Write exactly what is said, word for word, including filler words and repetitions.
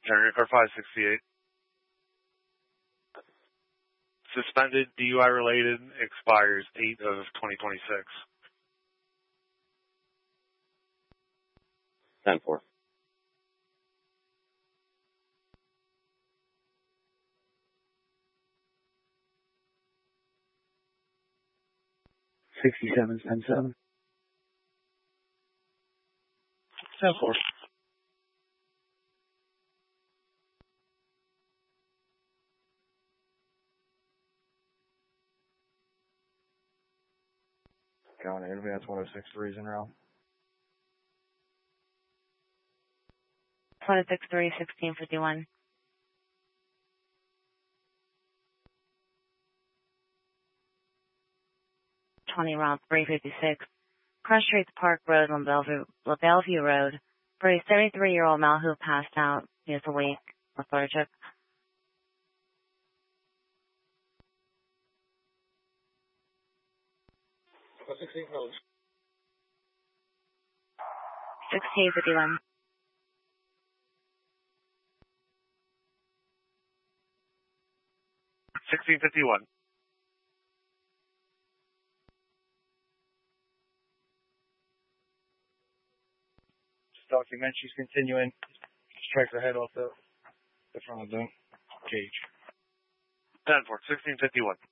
Generator car five sixty-eight. Suspended D U I related expires eight of twenty twenty-six. ten four. sixty-seven, ten seven. ten four. County, anybody that's one oh six threes in row? one oh six three, sixteen fifty-one. twenty round three fifty-six. Cross Streets Park Road on Bellevue, La Bellevue Road. For a seventy-three-year-old male who passed out. He is awake. Lethargic. sixteen fellas. sixteen fifty-one. sixteen fifty-one. Document she's continuing. Strike her head off the, the front of the cage. ten four, sixteen fifty-one.